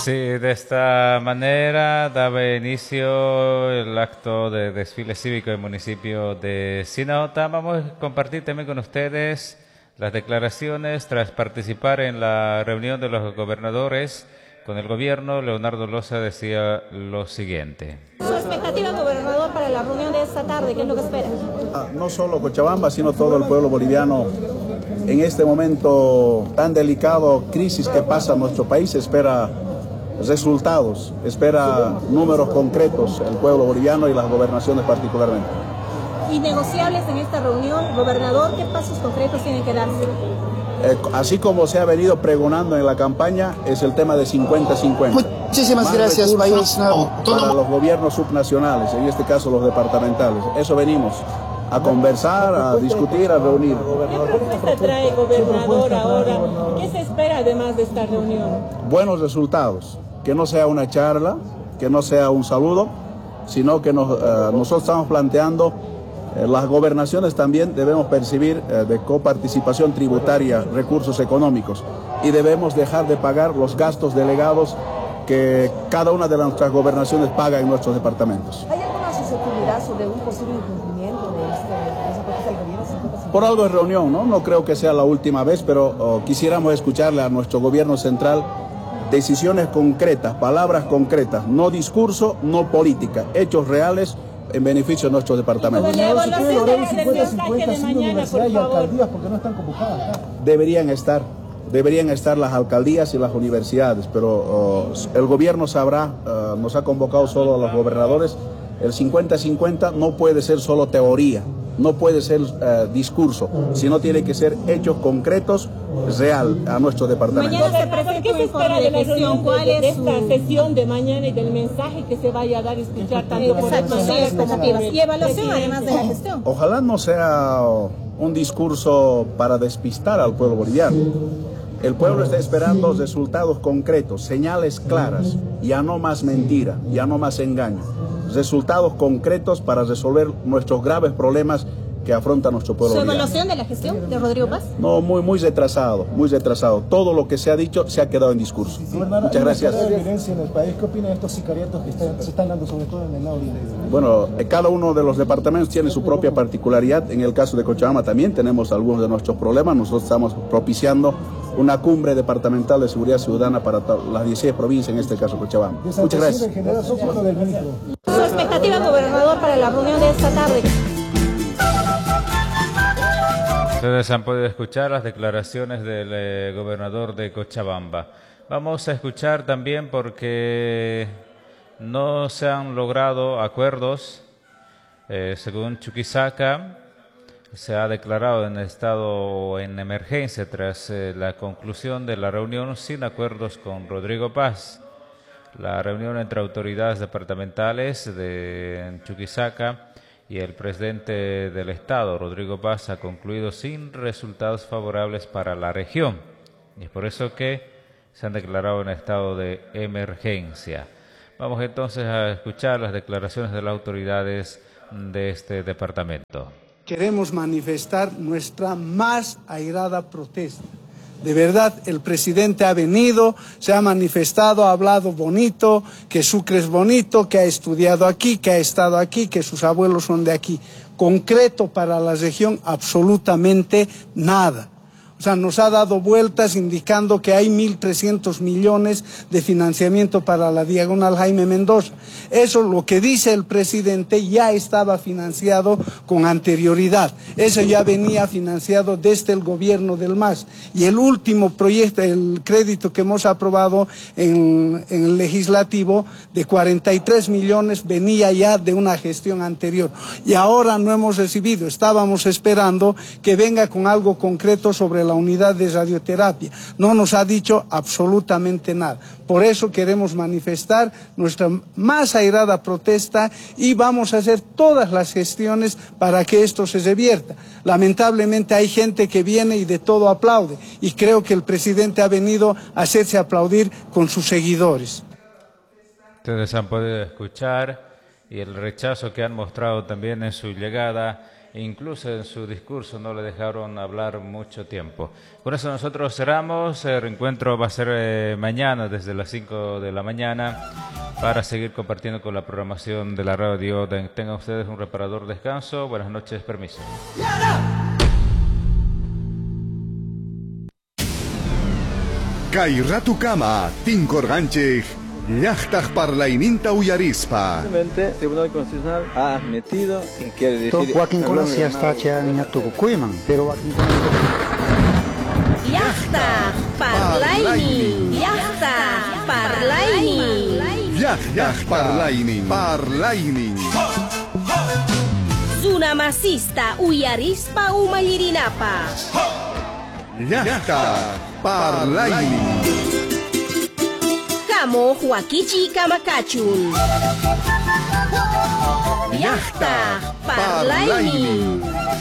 Así, de esta manera daba inicio el acto de desfile cívico del municipio de Sinota. Vamos a compartir también con ustedes las declaraciones tras participar en la reunión de los gobernadores con el gobierno. Leonardo Loza decía lo siguiente. ¿Su expectativa, gobernador, para la reunión de esta tarde? ¿Qué es lo que espera? No solo Cochabamba, sino todo el pueblo boliviano en este momento tan delicado, crisis que pasa en nuestro país, espera resultados, espera números concretos, el pueblo boliviano y las gobernaciones particularmente. ¿Innegociables en esta reunión, gobernador? ¿Qué pasos concretos tienen que darse? Así como se ha venido pregonando en la campaña, es el tema de 50-50. Muchísimas gracias, país. Para los gobiernos subnacionales, en este caso los departamentales. Eso venimos a conversar, a discutir, a reunir. ¿Qué propuesta trae, gobernador, ahora? ¿Qué se espera además de esta reunión? Buenos resultados, que no sea una charla, que no sea un saludo, sino que nosotros estamos planteando las gobernaciones también debemos percibir de coparticipación tributaria recursos económicos y debemos dejar de pagar los gastos delegados que cada una de nuestras gobernaciones paga en nuestros departamentos. ¿Hay alguna susceptibilidad sobre un posible incumplimiento de esa propuesta del gobierno? Por algo es reunión, ¿no? No creo que sea la última vez, pero quisiéramos escucharle a nuestro gobierno central decisiones concretas, palabras concretas, no discurso, no política, hechos reales en beneficio de nuestros departamentos. La evaluación del mensaje de mañana, por favor. Porque no están convocadas acá. Deberían estar las alcaldías y las universidades, pero el gobierno sabrá, nos ha convocado solo a los gobernadores. El 50-50 no puede ser solo teoría, no puede ser discurso, sino tiene que ser hechos concretos, real, a nuestro departamento. Mañana se presenta ¿Qué se espera de la reunión de esta su... sesión de mañana y del mensaje que se vaya a dar y escuchar tanto por Exacto, el sí, expectativas. Y evaluación además de la gestión. Ojalá no sea un discurso para despistar al pueblo boliviano. El pueblo está esperando resultados concretos, señales claras, ya no más mentira, ya no más engaño. Resultados concretos para resolver nuestros graves problemas que afronta nuestro pueblo. ¿Su boliviano. evaluación de la gestión de Rodrigo Paz? No, muy retrasado, muy retrasado. Todo lo que se ha dicho se ha quedado en discurso. Muchas gracias. ¿Hay violencia en el país? ¿Qué opinan de estos sicariatos que se están dando sobre todo en el norte? Bueno, cada uno de los departamentos tiene su propia particularidad. En el caso de Cochabamba también tenemos algunos de nuestros problemas. Nosotros estamos propiciando una cumbre departamental de seguridad ciudadana para las 16 provincias, en este caso Cochabamba. Muchas gracias. ¿Su expectativa, gobernador, para la reunión de esta tarde? Ustedes han podido escuchar las declaraciones del gobernador de Cochabamba. Vamos a escuchar también porque no se han logrado acuerdos. Según Chuquisaca, se ha declarado en estado en emergencia tras la conclusión de la reunión sin acuerdos con Rodrigo Paz. La reunión entre autoridades departamentales de Chuquisaca y el presidente del Estado, Rodrigo Paz, ha concluido sin resultados favorables para la región. Y es por eso que se han declarado en estado de emergencia. Vamos entonces a escuchar las declaraciones de las autoridades de este departamento. Queremos manifestar nuestra más airada protesta. De verdad, el presidente ha venido, se ha manifestado, ha hablado bonito, que Sucre es bonito, que ha estudiado aquí, que ha estado aquí, que sus abuelos son de aquí. Concreto para la región, absolutamente nada. O sea, nos ha dado vueltas indicando que hay 1.300 millones de financiamiento para la diagonal Jaime Mendoza. Eso, lo que dice el presidente, ya estaba financiado con anterioridad. Eso ya venía financiado desde el gobierno del MAS. Y el último proyecto, el crédito que hemos aprobado en el legislativo de 43 millones venía ya de una gestión anterior. Y ahora no hemos recibido, estábamos esperando que venga con algo concreto sobre la unidad de radioterapia. No nos ha dicho absolutamente nada. Por eso queremos manifestar nuestra más airada protesta y vamos a hacer todas las gestiones para que esto se revierta. Lamentablemente hay gente que viene y de todo aplaude y creo que el presidente ha venido a hacerse aplaudir con sus seguidores. Ustedes han podido escuchar y el rechazo que han mostrado también en su llegada incluso en su discurso no le dejaron hablar mucho tiempo. Por eso nosotros cerramos, el reencuentro va a ser mañana desde las 5 de la mañana para seguir compartiendo con la programación de la radio. Tengan ustedes un reparador descanso, buenas noches, permiso. Kairatu kama, tinkorganchik, llaqtaq parlayninta uyarispa. Simplemente el Tribunal Constitucional ha admitido y quiere decir... Joaquín Conosia está pero Joaquín Llaqtaq parlaynin, llaqtaq parlaynin. Llaqtaq parlaynin. Sunamasista uyarispa umallirinapa. Llaqtaq parlaynin. Kamo huakichi kamakachun. Llaqtaq parlaynin.